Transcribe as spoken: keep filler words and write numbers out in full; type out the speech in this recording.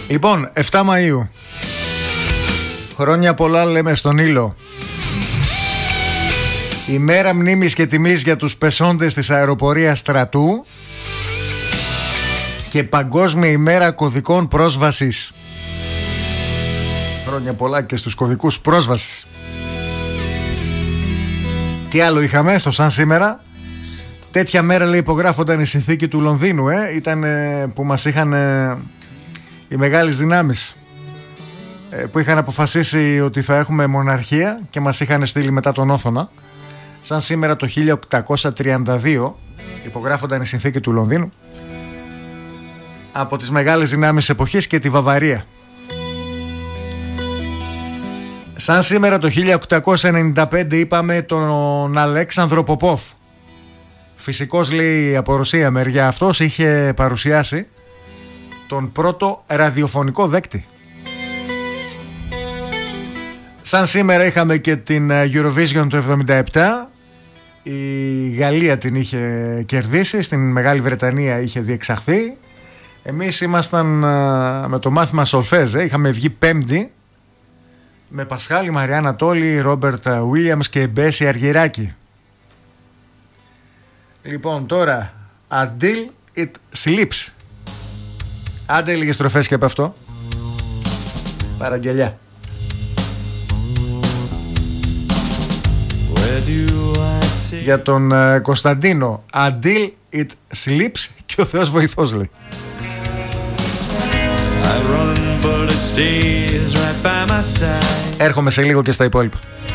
Λοιπόν, εφτά Μαΐου. Χρόνια πολλά λέμε στον ήλιο. Ημέρα μνήμης και τιμής για τους πεσόντες της αεροπορίας στρατού και Παγκόσμια ημέρα κωδικών πρόσβασης. Χρόνια πολλά και στους κωδικούς πρόσβασης. Τι άλλο είχαμε στο σαν σήμερα? Τέτοια μέρα λέει υπογράφονταν η συνθήκη του Λονδίνου, ε? Ήταν ε, που μας είχαν ε, οι μεγάλες δυνάμεις ε, που είχαν αποφασίσει ότι θα έχουμε μοναρχία και μας είχαν στείλει μετά τον Όθωνα. Σαν σήμερα το χίλια οκτακόσια τριάντα δύο υπογράφονταν η συνθήκη του Λονδίνου από τις μεγάλες δυνάμεις εποχής και τη Βαβαρία. Σαν σήμερα το χίλια οκτακόσια ενενήντα πέντε είπαμε τον Αλέξανδρο Ποπόφ. Φυσικός λέει από Ρωσία μεριά. Αυτός είχε παρουσιάσει τον πρώτο ραδιοφωνικό δέκτη. Σαν σήμερα είχαμε και την Eurovision του εβδομήντα επτά. Η Γαλλία την είχε κερδίσει, στην Μεγάλη Βρετανία είχε διεξαχθεί. Εμείς ήμασταν με το μάθημα Σολφέζε, είχαμε βγει πέμπτη με Πασχάλη Μαριάννα Τόλη, Ρόμπερτ Βίλιαμς και Μπέση Αργυράκη. Λοιπόν, τώρα Until It Sleeps. Άντε λίγες στροφές και από αυτό. Παραγγελιά. Για τον uh, Κωνσταντίνο, Until It Sleeps και ο Θεός βοηθός λέει. Έρχομαι σε λίγο και στα υπόλοιπα.